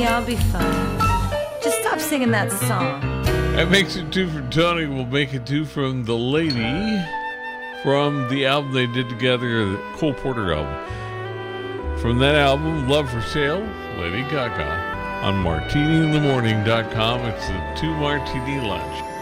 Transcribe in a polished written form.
Yeah, I'll be fine. Just stop singing that song. That makes it two from Tony. We'll make it two from the lady from the album they did together, the Cole Porter album. From that album, Love for Sale, Lady Gaga. On martinyinthemorning.com, it's the 2 Martini Lunch.